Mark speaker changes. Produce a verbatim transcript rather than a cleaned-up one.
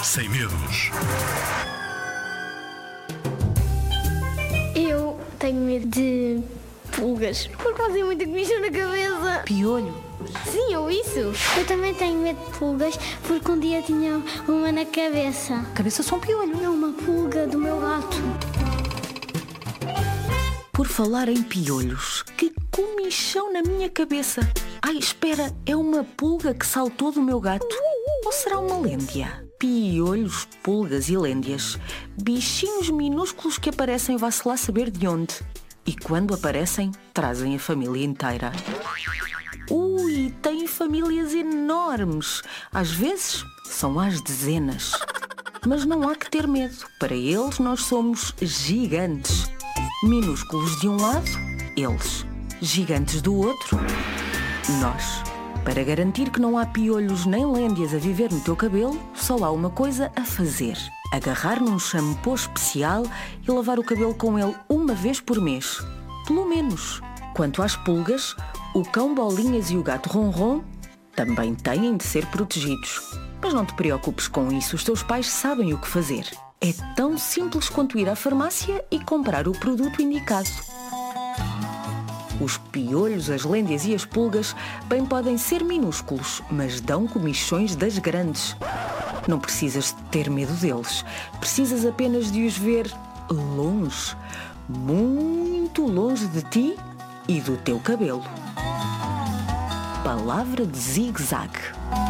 Speaker 1: Sem medos.
Speaker 2: Eu tenho medo de pulgas, porque fazem muita comissão na cabeça.
Speaker 3: Piolho?
Speaker 2: Sim, ou isso. Eu também tenho medo de pulgas, porque um dia tinha uma na cabeça.
Speaker 3: Cabeça são piolho.
Speaker 2: É uma pulga do meu gato.
Speaker 3: Por falar em piolhos, que comichão na minha cabeça. Ai, espera, é uma pulga que saltou do meu gato? Ou será uma lêndia? Piolhos, pulgas e lêndias. Bichinhos minúsculos que aparecem, vá-se lá saber de onde. E quando aparecem, trazem a família inteira. Ui, têm famílias enormes. Às vezes, são às dezenas. Mas não há que ter medo. Para eles, nós somos gigantes. Minúsculos de um lado, eles. Gigantes do outro, nós. Para garantir que não há piolhos nem lêndias a viver no teu cabelo, só há uma coisa a fazer. Agarrar num shampoo especial e lavar o cabelo com ele uma vez por mês. Pelo menos. Quanto às pulgas, o cão Bolinhas e o gato Ronron também têm de ser protegidos. Mas não te preocupes com isso, os teus pais sabem o que fazer. É tão simples quanto ir à farmácia e comprar o produto indicado. Os piolhos, as lêndias e as pulgas bem podem ser minúsculos, mas dão comichões das grandes. Não precisas de ter medo deles. Precisas apenas de os ver longe, muito longe de ti e do teu cabelo. Palavra de zigue-zague.